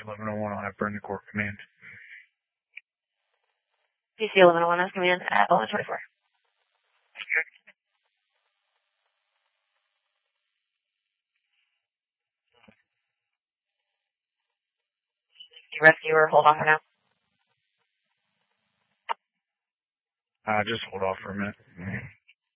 PC-1101, I'll have Brenda Court command. PC-1101 has command at 1124. Rescuer, hold on for now. Just hold off for a minute.